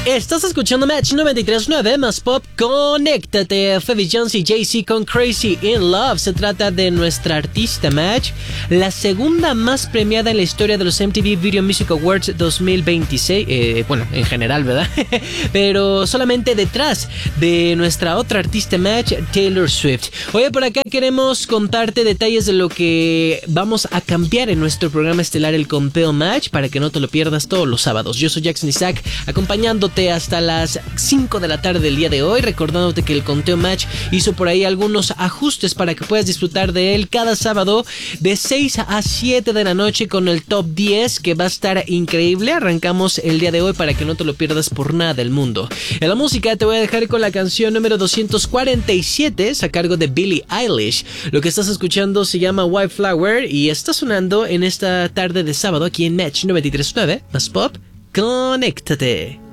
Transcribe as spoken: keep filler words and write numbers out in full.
Estás escuchando Match noventa y tres punto nueve más Pop. Conéctate. Phoebe Jones y Jay-Z con Crazy in Love. Se trata de nuestra artista Match, la segunda más premiada en la historia de los M T V Video Music Awards dos mil veintiséis. Eh, bueno, en general, ¿verdad? Pero solamente detrás de nuestra otra artista Match, Taylor Swift. Oye, por acá queremos contarte detalles de lo que vamos a cambiar en nuestro programa estelar, el Conteo Match, para que no te lo pierdas todos los sábados. Yo soy Jackson Isaac, acompañándote hasta las cinco de la tarde del día de hoy, recordándote que el Conteo Match hizo por ahí algunos ajustes para que puedas disfrutar de él cada sábado de seis a siete de la noche con el top diez, que va a estar increíble. Arrancamos el día de hoy para que no te lo pierdas por nada del mundo. En la música te voy a dejar con la canción número doscientos cuarenta y siete, a cargo de Billie Eilish. Lo que estás escuchando se llama White Flower y está sonando en esta tarde de sábado aquí en Match noventa y tres punto nueve más Pop. Conéctate.